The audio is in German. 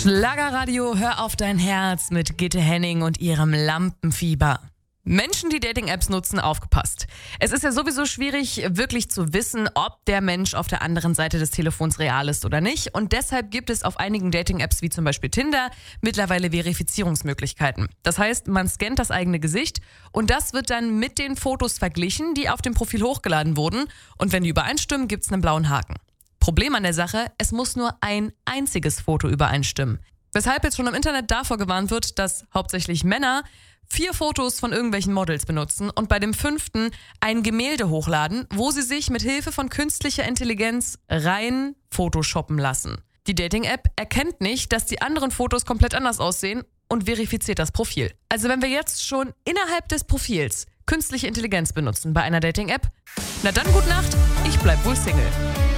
Schlagerradio, hör auf dein Herz mit Gitte Henning und ihrem Lampenfieber. Menschen, die Dating-Apps nutzen, aufgepasst. Es ist ja sowieso schwierig, wirklich zu wissen, ob der Mensch auf der anderen Seite des Telefons real ist oder nicht. Und deshalb gibt es auf einigen Dating-Apps wie zum Beispiel Tinder mittlerweile Verifizierungsmöglichkeiten. Das heißt, man scannt das eigene Gesicht und das wird dann mit den Fotos verglichen, die auf dem Profil hochgeladen wurden. Und wenn die übereinstimmen, gibt es einen blauen Haken. Problem an der Sache, es muss nur ein einziges Foto übereinstimmen. Weshalb jetzt schon im Internet davor gewarnt wird, dass hauptsächlich Männer 4 Fotos von irgendwelchen Models benutzen und bei dem 5. ein Gemälde hochladen, wo sie sich mit Hilfe von künstlicher Intelligenz rein photoshoppen lassen. Die Dating-App erkennt nicht, dass die anderen Fotos komplett anders aussehen und verifiziert das Profil. Also wenn wir jetzt schon innerhalb des Profils künstliche Intelligenz benutzen bei einer Dating-App, na dann gute Nacht, ich bleib wohl Single.